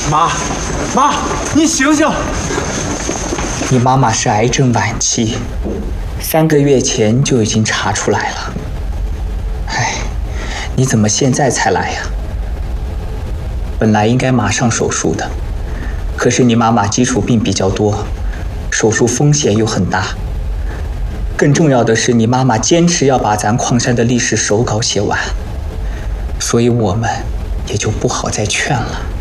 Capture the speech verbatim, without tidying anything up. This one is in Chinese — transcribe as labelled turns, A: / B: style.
A: 妈，妈，你醒醒！
B: 你妈妈是癌症晚期，三个月前就已经查出来了。哎，你怎么现在才来呀？本来应该马上手术的，可是你妈妈基础病比较多，手术风险又很大。更重要的是，你妈妈坚持要把咱矿山的历史手稿写完，所以我们也就不好再劝了。